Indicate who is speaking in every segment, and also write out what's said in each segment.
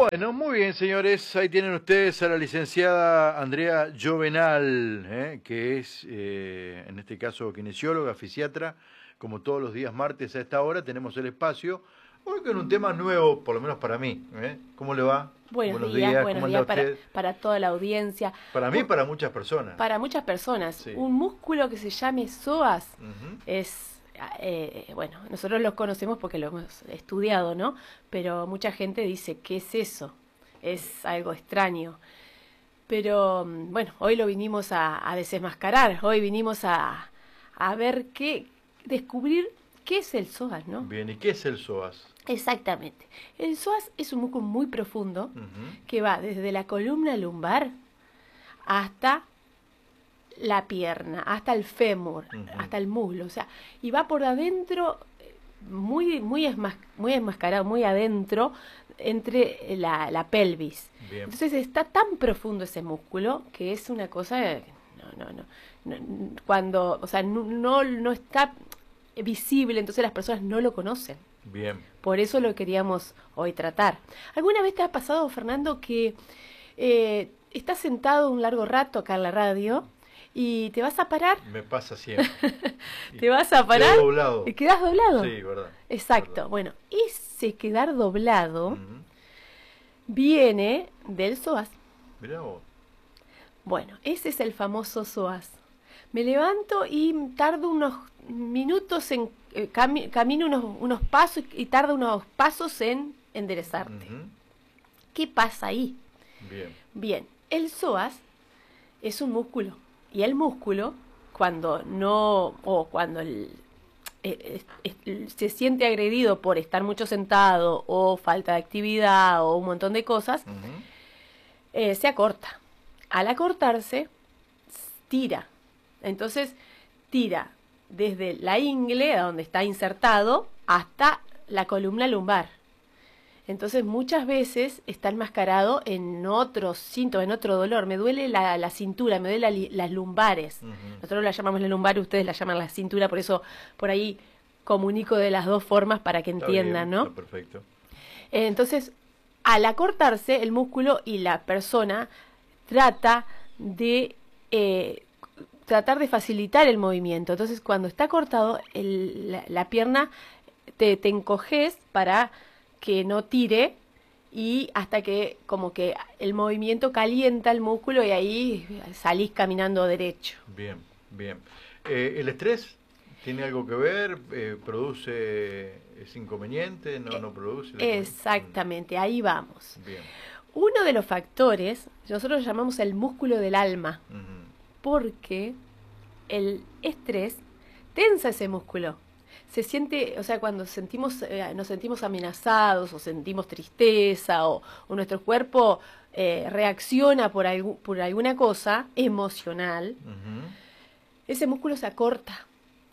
Speaker 1: Bueno, muy bien, señores. Ahí tienen ustedes a la licenciada Andrea Jovenal, que es, en este caso, kinesióloga, fisiatra. Como todos los días martes a esta hora tenemos el espacio. Hoy con un tema nuevo, por lo menos para mí. ¿Cómo le va?
Speaker 2: Buenos días
Speaker 1: ¿Cómo anda usted?
Speaker 2: para toda la audiencia.
Speaker 1: Para mí y para muchas personas.
Speaker 2: Para muchas personas.
Speaker 1: Sí.
Speaker 2: Un músculo que se llame psoas
Speaker 1: Ujú.
Speaker 2: es, bueno, nosotros lo conocemos porque lo hemos estudiado, ¿no? Pero mucha gente dice, ¿qué es eso? Es algo extraño. Pero, bueno, hoy lo vinimos a desenmascarar. Hoy vinimos a ver descubrir qué es el psoas, ¿no?
Speaker 1: Bien, ¿y qué es el psoas?
Speaker 2: Exactamente. El psoas es un músculo muy profundo
Speaker 1: Ujú.
Speaker 2: que va desde la columna lumbar hasta la pierna, hasta el fémur,
Speaker 1: Ujú.
Speaker 2: hasta el muslo, o sea, y va por adentro, muy enmascarado, muy adentro, entre la pelvis.
Speaker 1: Bien.
Speaker 2: Entonces está tan profundo ese músculo que es una cosa, cuando, o sea, no está visible, entonces las personas no lo conocen.
Speaker 1: Bien.
Speaker 2: Por eso lo queríamos hoy tratar. ¿Alguna vez te ha pasado, Fernando, que estás sentado un largo rato acá en la radio y te vas a parar?
Speaker 1: Me pasa siempre.
Speaker 2: Te vas a parar
Speaker 1: Quedo doblado.
Speaker 2: y quedas doblado.
Speaker 1: Sí, verdad.
Speaker 2: Exacto.
Speaker 1: Verdad.
Speaker 2: Bueno, ese quedar doblado
Speaker 1: Ujú.
Speaker 2: viene del psoas.
Speaker 1: Mirá vos.
Speaker 2: Bueno, ese es el famoso psoas. Me levanto y tardo unos minutos en camino unos pasos y tarda unos pasos en enderezarte.
Speaker 1: Ujú.
Speaker 2: ¿Qué pasa ahí?
Speaker 1: Bien.
Speaker 2: Bien, el psoas es un músculo y el músculo cuando no o cuando se siente agredido por estar mucho sentado o falta de actividad o un montón de cosas,
Speaker 1: Ujú.
Speaker 2: se acorta. Al acortarse, tira. Entonces, tira desde la ingle, a donde está insertado, hasta la columna lumbar. Entonces, muchas veces está enmascarado en otros síntomas, en otro dolor. Me duele la cintura, me duele las lumbares.
Speaker 1: Ujú.
Speaker 2: Nosotros la llamamos la lumbar, ustedes la llaman la cintura, por eso por ahí comunico de las dos formas para que
Speaker 1: Está
Speaker 2: entiendan,
Speaker 1: bien,
Speaker 2: ¿no?
Speaker 1: está perfecto.
Speaker 2: Entonces, al acortarse, el músculo y la persona trata de tratar de facilitar el movimiento. Entonces, cuando está cortado, la pierna te encoges para que no tire y hasta que como que el movimiento calienta el músculo y ahí salís caminando derecho.
Speaker 1: Bien, bien. ¿El estrés tiene algo que ver? ¿Es inconveniente? ¿No produce?
Speaker 2: Exactamente, ahí vamos.
Speaker 1: Bien.
Speaker 2: Uno de los factores, nosotros lo llamamos el músculo del alma,
Speaker 1: Ujú.
Speaker 2: porque el estrés tensa ese músculo. Se siente, o sea, cuando nos sentimos amenazados o sentimos tristeza o nuestro cuerpo reacciona por alguna cosa emocional,
Speaker 1: Ujú.
Speaker 2: ese músculo se acorta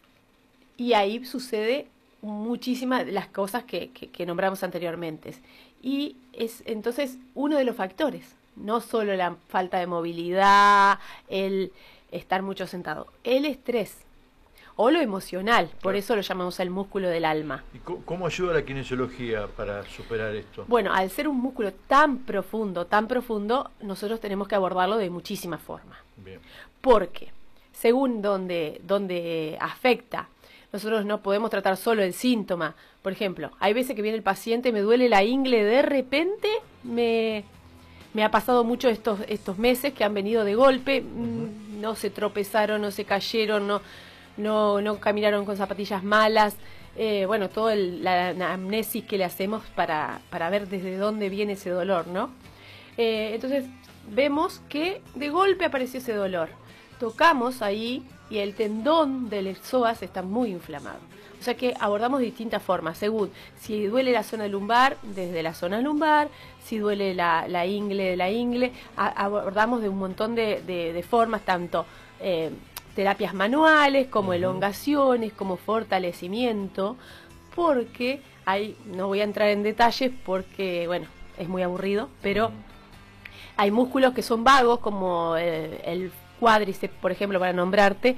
Speaker 2: y ahí sucede muchísimas de las cosas que nombramos anteriormente. Y es entonces uno de los factores, no solo la falta de movilidad, el estar mucho sentado, el estrés o lo emocional, por
Speaker 1: Claro.
Speaker 2: eso lo llamamos el músculo del alma.
Speaker 1: ¿Y cómo ayuda la kinesiología para superar esto?
Speaker 2: Bueno, al ser un músculo tan profundo, nosotros tenemos que abordarlo de muchísimas formas.
Speaker 1: Bien.
Speaker 2: Porque, según donde afecta, nosotros no podemos tratar solo el síntoma. Por ejemplo, hay veces que viene el paciente, me duele la ingle, de repente me ha pasado mucho estos meses que han venido de golpe, no se tropezaron, no se cayeron, no caminaron con zapatillas malas. Bueno, toda la anamnesis que le hacemos para ver desde dónde viene ese dolor, ¿no? Entonces vemos que de golpe apareció ese dolor. Tocamos ahí y el tendón del psoas está muy inflamado. O sea que abordamos de distintas formas, según si duele la zona lumbar, desde la zona lumbar, si duele la ingle, de la ingle, abordamos de un montón de formas, tanto terapias manuales, como elongaciones, como fortalecimiento, porque no voy a entrar en detalles porque, bueno, es muy aburrido, pero hay músculos que son vagos, como el cuádriceps, por ejemplo, para nombrarte,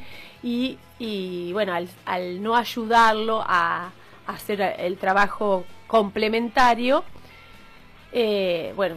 Speaker 2: y bueno, al no ayudarlo a hacer el trabajo complementario, bueno,